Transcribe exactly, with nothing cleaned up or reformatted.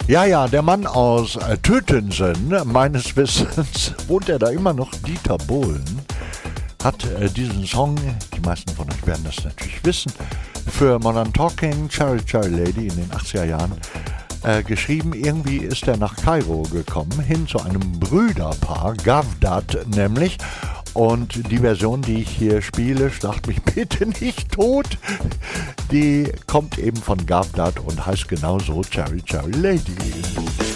Ja, ja, der Mann aus äh, Tötensen, meines Wissens, wohnt er da immer noch, Dieter Bohlen, hat äh, diesen Song, die meisten von euch werden das natürlich wissen, für Modern Talking, Cherry Cherry Lady in den achtziger Jahren äh, geschrieben. Irgendwie ist er nach Kairo gekommen, hin zu einem Brüderpaar, Gavdat nämlich. Und die Version, die ich hier spiele, schlacht mich bitte nicht tot, die kommt eben von Gavdat und heißt genauso Cherry Cherry Lady.